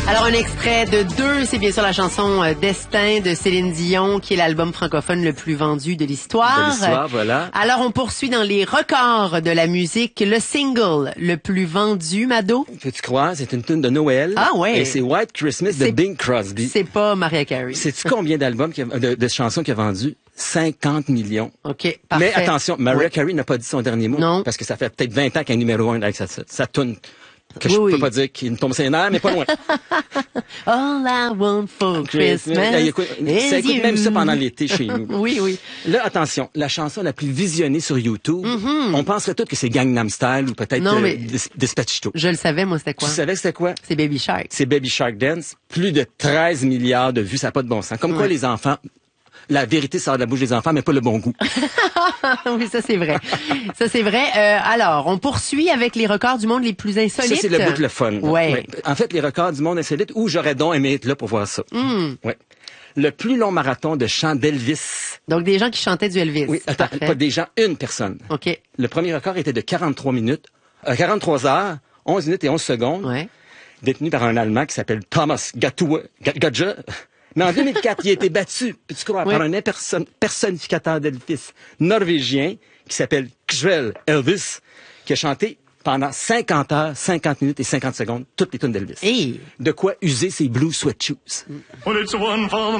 Alors, un extrait de 2, c'est bien sûr la chanson Destin de Céline Dion, qui est l'album francophone le plus vendu de l'histoire. De l'histoire, voilà. Alors, on poursuit dans les records de la musique. Le single le plus vendu, Mado? Peux-tu croire? C'est une tune de Noël. Ah ouais. Et c'est White Christmas de Bing Crosby. C'est pas Mariah Carey. Sais-tu combien d'albums, de chansons qu'il a vendu? 50 millions. OK, parfait. Mais attention, Mariah Carey n'a pas dit son dernier mot. Non. Parce que ça fait peut-être 20 ans qu'elle est numéro 1 avec sa tune. Que je peux pas dire qu'il me tombe ses nerfs, mais pas loin. All I want for Christmas Ça écoute même ça pendant l'été chez nous. Oui, oui. Là, attention, la chanson la plus visionnée sur YouTube, on penserait tout que c'est Gangnam Style ou peut-être Despacito. Je le savais, moi, c'était quoi? Tu savais c'était quoi? C'est Baby Shark. C'est Baby Shark Dance. Plus de 13 milliards de vues, ça n'a pas de bon sens. Comme quoi les enfants... La vérité sort de la bouche des enfants, mais pas le bon goût. Oui, ça c'est vrai. Ça c'est vrai. Alors, on poursuit avec les records du monde les plus insolites. Ça, c'est le bout de le fun. Ouais. En fait, les records du monde insolite, où j'aurais donc aimé être là pour voir ça. Ouais. Le plus long marathon de chant d'Elvis. Donc, des gens qui chantaient du Elvis. Oui, attends, pas des gens, une personne. OK. Le premier record était de 43 heures, 11 minutes et 11 secondes. Ouais. Détenu par un Allemand qui s'appelle Thomas Gudge. Mais en 2004, il a été battu, peux-tu croire, par un personnificateur d'Elvis norvégien qui s'appelle Kjell Elvis, qui a chanté pendant 50 heures, 50 minutes et 50 secondes toutes les tunes d'Elvis. Hey. De quoi user ses blue sweat shoes.